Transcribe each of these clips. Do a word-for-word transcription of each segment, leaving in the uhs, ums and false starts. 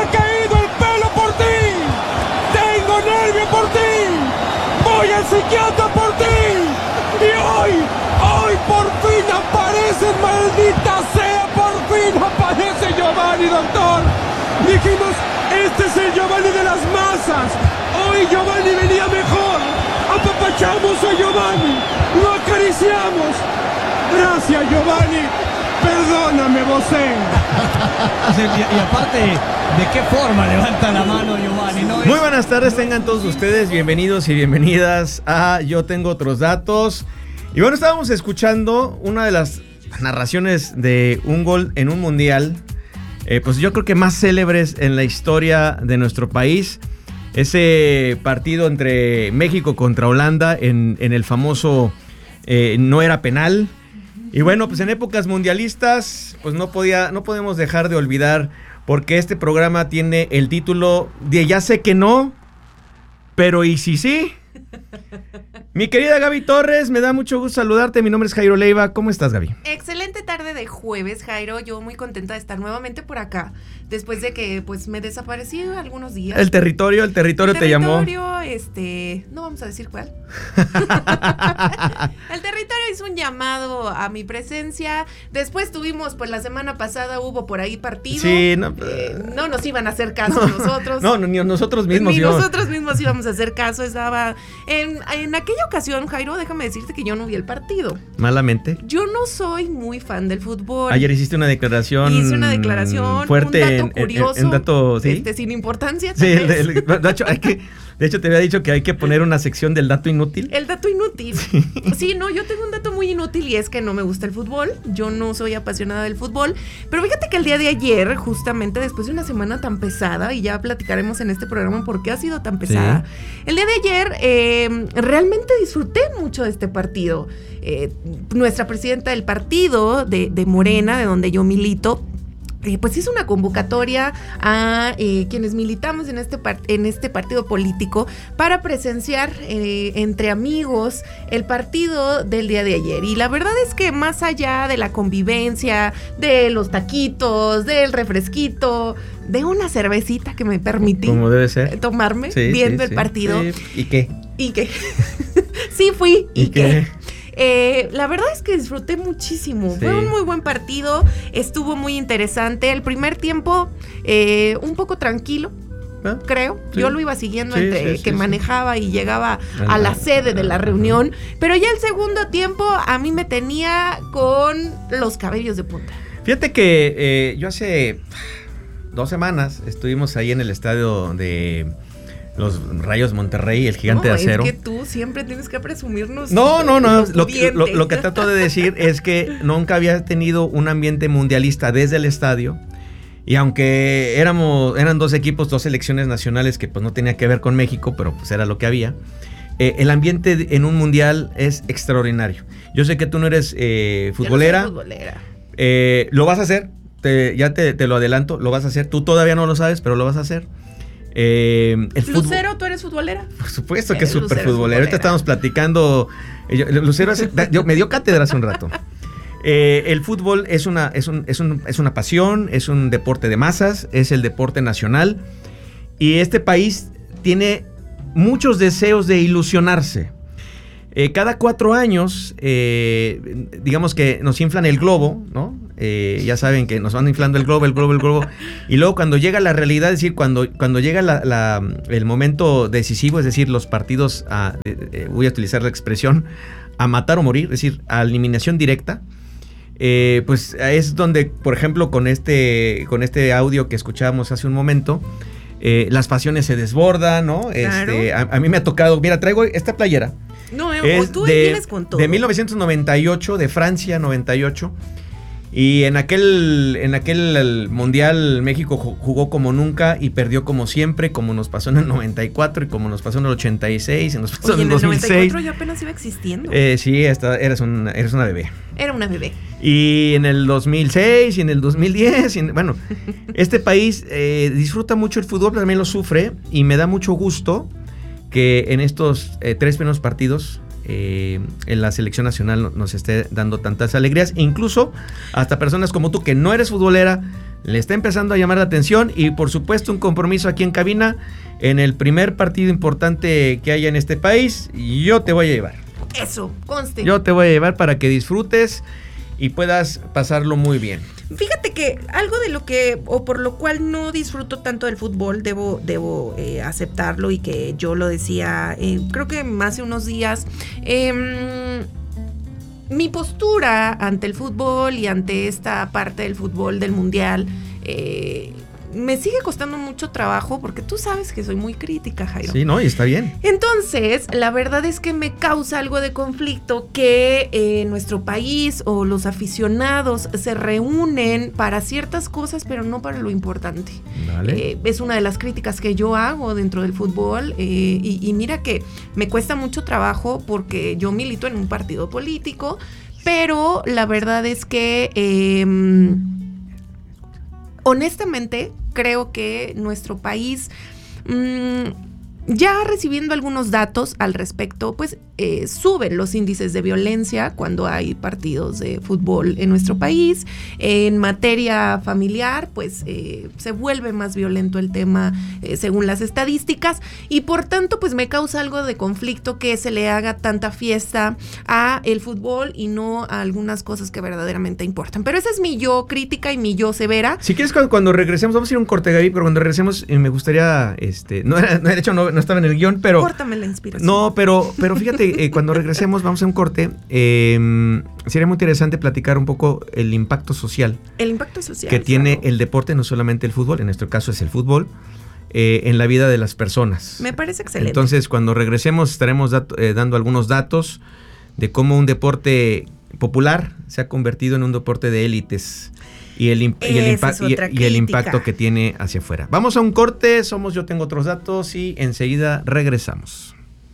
ha caído el pelo por ti. Tengo nervio por ti. Voy al psiquiatra por ti. Y hoy, hoy por fin aparece, maldita sea, por fin aparece Giovanni, doctor. Dijimos, este es el Giovanni de las masas. Hoy Giovanni venía mejor. Apapachamos a Giovanni, lo acariciamos. Gracias, Giovanni. Perdóname, Bosé. Y, y aparte, ¿de qué forma levanta la mano Giovanni? ¿No es? Muy buenas tardes, tengan todos ustedes bienvenidos y bienvenidas a Yo Tengo Otros Datos. Y bueno, estábamos escuchando una de las narraciones de un gol en un mundial, eh, pues yo creo que más célebres en la historia de nuestro país. Ese partido entre México contra Holanda en, en el famoso eh, no era penal. Y bueno, pues en épocas mundialistas, pues no podía, no podemos dejar de olvidar, porque este programa tiene el título de Ya sé que no, pero ¿y si sí? Mi querida Gaby Torres, me da mucho gusto saludarte. Mi nombre es Jairo Leiva. ¿Cómo estás, Gaby? Excelente tarde de jueves, Jairo. Yo muy contenta de estar nuevamente por acá, después de que pues me desaparecí algunos días. El territorio, el territorio el te llamó. El territorio, este, no vamos a decir cuál. El territorio hizo un llamado a mi presencia. Después tuvimos, pues la semana pasada hubo por ahí partido. Sí, no, eh, no nos iban a hacer caso no, nosotros. No, ni nosotros mismos. Ni íbamos. nosotros mismos íbamos a hacer caso. Estaba en, en aquella ocasión, Jairo, déjame decirte que yo no vi el partido. Malamente. Yo no soy muy fan del fútbol. Ayer hiciste una declaración. Hice una declaración fuerte, un dato en, curioso, en, en dato, ¿sí? este, sin importancia. Sí, el, el, de, hecho, hay que, de hecho, te había dicho que hay que poner una sección del dato inútil. El dato inútil. Sí. sí, no, yo tengo un dato muy inútil y es que no me gusta el fútbol. Yo no soy apasionada del fútbol. Pero fíjate que el día de ayer, justamente después de una semana tan pesada, y ya platicaremos en este programa por qué ha sido tan pesada. Sí. El día de ayer eh, realmente disfruté mucho de este partido. Eh, nuestra presidenta del partido de, de Morena, de donde yo milito, Eh, pues hizo una convocatoria a eh, quienes militamos en este, part- en este partido político para presenciar eh, entre amigos el partido del día de ayer. Y la verdad es que más allá de la convivencia, de los taquitos, del refresquito, de una cervecita que me permití como debe ser tomarme sí, viendo sí, el sí, partido. Sí. ¿Y qué? ¿Y qué? Sí fui. ¿Y, ¿Y qué? qué? Eh, la verdad es que disfruté muchísimo. Sí. Fue un muy buen partido. Estuvo muy interesante. El primer tiempo, eh, un poco tranquilo, ¿Eh? creo. Sí. Yo lo iba siguiendo sí, entre sí, que sí, manejaba sí. y llegaba a, a la sede de la reunión. Pero ya el segundo tiempo a mí me tenía con los cabellos de punta. Fíjate que eh, yo hace dos semanas estuvimos ahí en el estadio de los Rayos Monterrey, el Gigante no, de Acero. Es que tú siempre tienes que presumirnos. No, no, no. Lo, lo, lo que trato de decir es que nunca había tenido un ambiente mundialista desde el estadio. Y aunque éramos, eran dos equipos, dos selecciones nacionales que pues no tenía que ver con México, pero pues era lo que había. Eh, el ambiente en un mundial es extraordinario. Yo sé que tú no eres eh, futbolera. Yo no soy futbolera. Eh, lo vas a hacer. Te, ya te, te lo adelanto. Lo vas a hacer. Tú todavía no lo sabes, pero lo vas a hacer. Eh, el Lucero, fútbol, ¿tú eres futbolera? Por supuesto que es súper futbolera. Ahorita estamos platicando. Yo, Lucero hace, yo, me dio cátedra hace un rato. Eh, el fútbol es una, es, un, es, un, es una pasión, es un deporte de masas, es el deporte nacional. Y este país tiene muchos deseos de ilusionarse. Eh, cada cuatro años, eh, digamos que nos inflan el globo, ¿no? Eh, ya saben que nos van inflando el globo, el globo, el globo. Y luego cuando llega la realidad, es decir, cuando, cuando llega la, la, el momento decisivo, es decir, los partidos, a, eh, voy a utilizar la expresión, a matar o morir, es decir, a eliminación directa, eh, pues es donde, por ejemplo, con este, con este audio que escuchábamos hace un momento, eh, las pasiones se desbordan, ¿no? Claro. Este, a, a mí me ha tocado, mira, traigo esta playera. No, es tú de, vienes con todo. De mil novecientos noventa y ocho, de Francia noventa y ocho. Y en aquel, en aquel mundial México jugó como nunca y perdió como siempre, como nos pasó en el noventa y cuatro y como nos pasó en el ochenta y seis y nos pasó Oye, en el dos mil seis. En el noventa y cuatro ya apenas iba existiendo. Eh, sí, esta, eres, un, eres una bebé. Era una bebé. Y en el dos mil seis y en el dos mil diez, y en, bueno, este país eh, disfruta mucho el fútbol, pero también lo sufre y me da mucho gusto que en estos eh, tres primeros partidos eh, en la selección nacional nos esté dando tantas alegrías, e incluso hasta personas como tú que no eres futbolera le está empezando a llamar la atención y por supuesto un compromiso aquí en cabina en el primer partido importante que haya en este país. Yo te voy a llevar. Eso, conste. Yo te voy a llevar para que disfrutes y puedas pasarlo muy bien. Fíjate que algo de lo que, o por lo cual no disfruto tanto del fútbol, debo, debo eh, aceptarlo y que yo lo decía, eh, creo que hace unos días, eh, mi postura ante el fútbol y ante esta parte del fútbol del mundial, eh, me sigue costando mucho trabajo porque tú sabes que soy muy crítica, Jairo. Sí, no, y está bien. Entonces, la verdad es que me causa algo de conflicto que eh, nuestro país o los aficionados se reúnen para ciertas cosas, pero no para lo importante. Vale. Eh, es una de las críticas que yo hago dentro del fútbol eh, y, y mira que me cuesta mucho trabajo porque yo milito en un partido político, pero la verdad es que... Eh, honestamente, creo que nuestro país, mmm, ya recibiendo algunos datos al respecto, pues eh, suben los índices de violencia cuando hay partidos de fútbol en nuestro país. En materia familiar, pues eh, se vuelve más violento el tema eh, según las estadísticas y por tanto, pues me causa algo de conflicto que se le haga tanta fiesta a el fútbol y no a algunas cosas que verdaderamente importan. Pero esa es mi yo crítica y mi yo severa. Si quieres, cuando, cuando regresemos, vamos a ir a un corte, Gaby, pero cuando regresemos eh, me gustaría, este, no era, no, de hecho no, no estaba en el guión, pero... Córtame la inspiración. No, pero, pero fíjate, eh, cuando regresemos vamos a un corte, eh, sería muy interesante platicar un poco el impacto social. El impacto social. Que tiene claro. el deporte, no solamente el fútbol, en nuestro caso es el fútbol, eh, en la vida de las personas. Me parece excelente. Entonces, cuando regresemos estaremos dato, eh, dando algunos datos de cómo un deporte popular se ha convertido en un deporte de élites. Y el, imp- y, el impa- es otra y, y el crítica. impacto que tiene hacia afuera. Vamos a un corte, somos Yo Tengo Otros Datos y enseguida regresamos.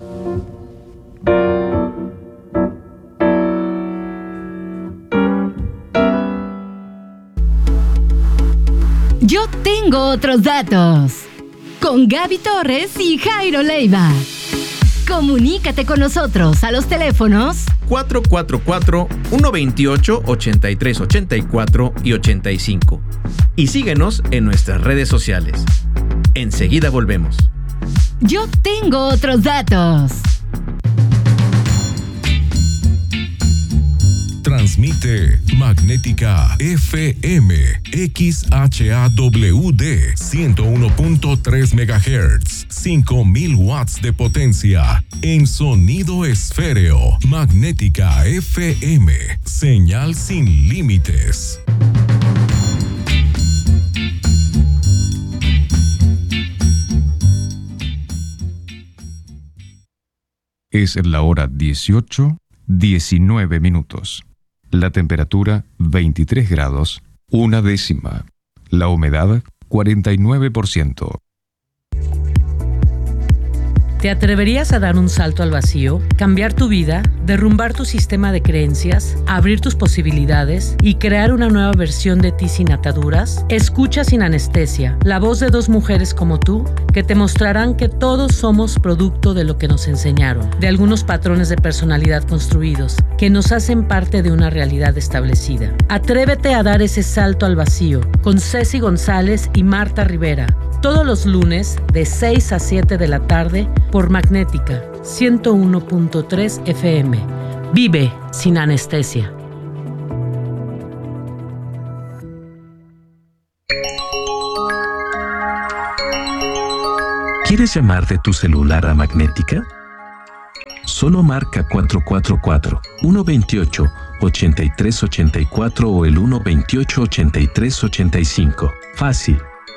Yo Tengo Otros Datos con Gaby Torres y Jairo Leiva. Comunícate con nosotros a los teléfonos cuatro cuatro cuatro, uno dos ocho, ocho tres ocho cuatro y ochenta y cinco. Y síguenos en nuestras redes sociales. Enseguida volvemos. Yo Tengo Otros Datos. Transmite Magnética F M X H A W D ciento uno punto tres megahertz, cinco mil watts de potencia en sonido esféreo. Magnética F M, señal sin límites. Es la hora dieciocho, diecinueve minutos. La temperatura veintitrés grados, una décima. La humedad cuarenta y nueve por ciento. ¿Te atreverías a dar un salto al vacío, cambiar tu vida, derrumbar tu sistema de creencias, abrir tus posibilidades y crear una nueva versión de ti sin ataduras? Escucha Sin Anestesia, la voz de dos mujeres como tú que te mostrarán que todos somos producto de lo que nos enseñaron, de algunos patrones de personalidad construidos que nos hacen parte de una realidad establecida. Atrévete a dar ese salto al vacío con Ceci González y Marta Rivera, todos los lunes de seis a siete de la tarde por Magnética ciento uno punto tres F M. Vive sin anestesia. ¿Quieres llamar de tu celular a Magnética? Solo marca cuatro cuatro cuatro, uno dos ocho, ocho tres ocho cuatro o el uno dos ocho, ocho tres ocho cinco. Fácil.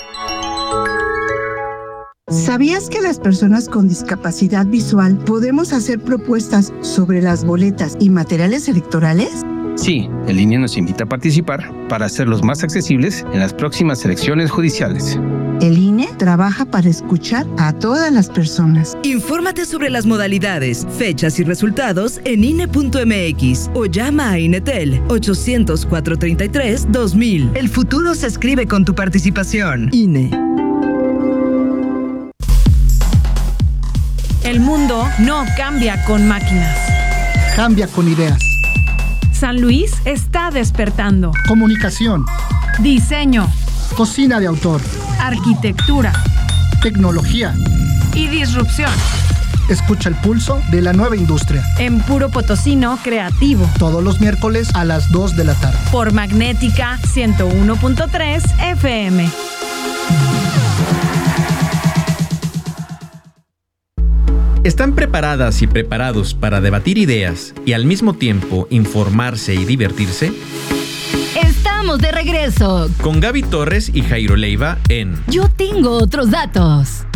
¿Sabías que las personas con discapacidad visual podemos hacer propuestas sobre las boletas y materiales electorales? Sí, el I N E nos invita a participar para hacerlos más accesibles en las próximas elecciones judiciales. El I N E trabaja para escuchar a todas las personas. Infórmate sobre las modalidades, fechas y resultados en I N E punto M X o llama a INETEL ochocientos, cuatrocientos treinta y tres, dos mil. El futuro se escribe con tu participación. I N E. El mundo no cambia con máquinas. Cambia con ideas. San Luis está despertando. Comunicación. Diseño. cocina de autor, arquitectura, tecnología y disrupción. Escucha el pulso de la nueva industria. En Puro Potosino Creativo. Todos los miércoles a las dos de la tarde. Por Magnética ciento uno punto tres F M. ¿Están preparadas y preparados para debatir ideas y al mismo tiempo informarse y divertirse? Estamos de regreso con Gaby Torres y Jairo Leiva en Yo tengo otros datos.